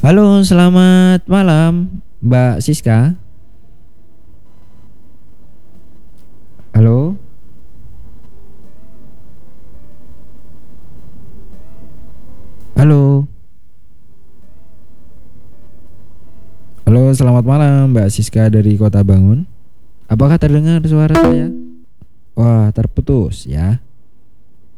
Halo, selamat malam, Mbak Siska. Halo, halo, halo, selamat malam, Mbak Siska dari Kota Bangun. Apakah terdengar suara saya? Wah, terputus ya.